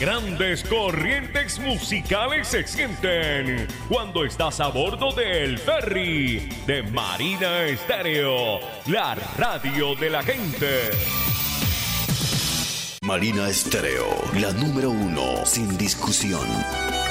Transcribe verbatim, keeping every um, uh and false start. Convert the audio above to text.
grandes corrientes musicales se sienten cuando estás a bordo del ferry de Marina Estéreo, la radio de la gente. Marina Estéreo, la número uno, sin discusión.